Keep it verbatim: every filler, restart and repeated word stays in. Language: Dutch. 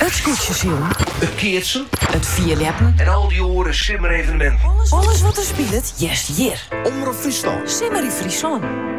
Het scootjesjong. Het keertsen. Het vierleppen. En al die oren simmer evenementen. Alles wat er speelt, yes hier. Omroep Friesland. Simmer in Friesland.